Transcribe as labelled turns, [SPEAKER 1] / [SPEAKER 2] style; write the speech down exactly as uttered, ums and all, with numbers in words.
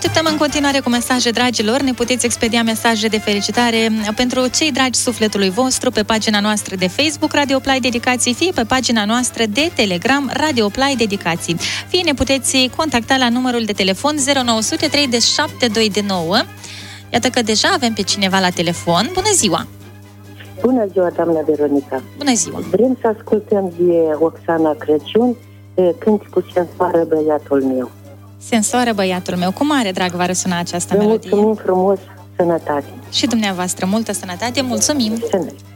[SPEAKER 1] așteptăm în continuare cu mesaje, dragilor. Ne puteți expedia mesaje de felicitare pentru cei dragi sufletului vostru pe pagina noastră de Facebook Radio Play Dedicații, fie pe pagina noastră de Telegram Radio Play Dedicații. Fie ne puteți contacta la numărul de telefon zero nouă zero trei șapte doi nouă. Iată că deja avem pe cineva la telefon. Bună ziua!
[SPEAKER 2] Bună ziua, doamna Veronica!
[SPEAKER 1] Bună ziua!
[SPEAKER 2] Vrem să ascultăm de Oxana Crăciun Cânticul Sensoară băiatul meu.
[SPEAKER 1] Sensoară băiatul meu. Cu mare drag va răsuna această
[SPEAKER 2] Vă
[SPEAKER 1] melodie.
[SPEAKER 2] mulțumim frumos, sănătate!
[SPEAKER 1] Și dumneavoastră, multă sănătate, mulțumim!
[SPEAKER 2] Sănătate!